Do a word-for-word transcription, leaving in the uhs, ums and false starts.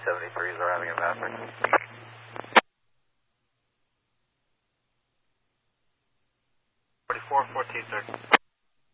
seventy-threes are having a master. forty-four fourteen, sir.